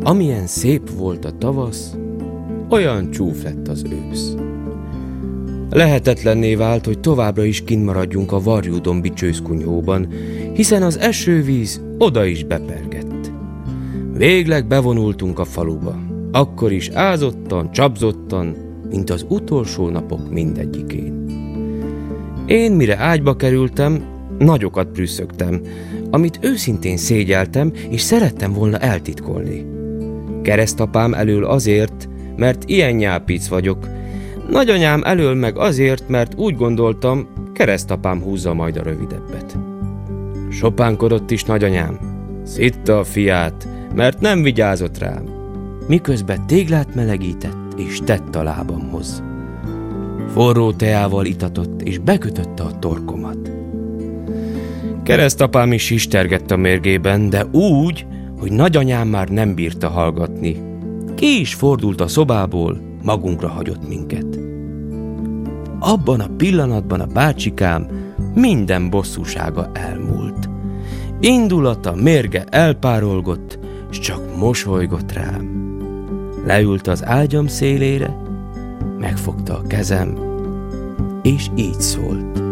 Amilyen szép volt a tavasz, olyan csúf lett az ősz. Lehetetlenné vált, hogy továbbra is kint maradjunk a Varjúdombi csőszkunyhóban, hiszen az esővíz oda is bepergett. Végleg bevonultunk a faluba, akkor is ázottan, csapzottan, mint az utolsó napok mindegyikén. Én, mire ágyba kerültem, nagyokat prüsszögtem, amit őszintén szégyeltem, és szerettem volna eltitkolni. Keresztapám elől azért, mert ilyen nyápic vagyok, nagyanyám elől meg azért, mert úgy gondoltam, keresztapám húzza majd a rövidebbet. Sopánkodott is nagyanyám, szitta a fiát, mert nem vigyázott rám, miközben téglát melegített és tett a lábamhoz. Forró teával itatott és bekötötte a torkomat. Keresztapám is sistergett a mérgében, de úgy, hogy nagyanyám már nem bírta hallgatni. Ki is fordult a szobából, magunkra hagyott minket. Abban a pillanatban a bácsikám minden bosszúsága elmúlt. Indulata, mérge elpárolgott, s csak mosolygott rám. Leült az ágyam szélére, megfogta a kezem, és így szólt.